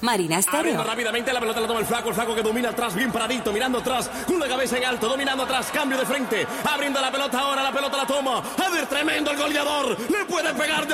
Marina Abriendo Estéreo. rápidamente la pelota, la toma el flaco que domina atrás, bien paradito, mirando atrás, con la cabeza en alto, dominando atrás, cambio de frente, abriendo la pelota ahora, la pelota la toma. A ver, tremendo el goleador, le puede pegar de